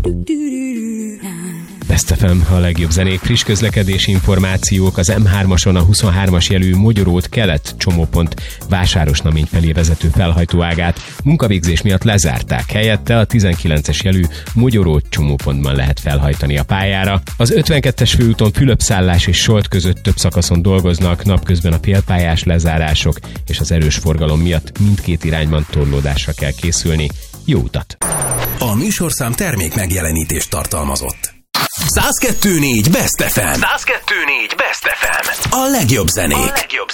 Best FM, a legjobb zenék, friss közlekedési információk. Az M3-ason a 23-as jelű Mogyoród kelet csomópont Vásárosnamény felé vezető felhajtóágát munkavégzés miatt lezárták. Helyette a 19-es jelű Mogyoród csomópontban lehet felhajtani a pályára. Az 52-es főúton Fülöp-szállás és Solt között több szakaszon dolgoznak, napközben a félpályás lezárások és az erős forgalom miatt mindkét irányban torlódásra kell készülni. Jó utat! A műsorszám termék megjelenítést tartalmazott. 102.4 Best FM. 102.4 Best FM. A legjobb zenék.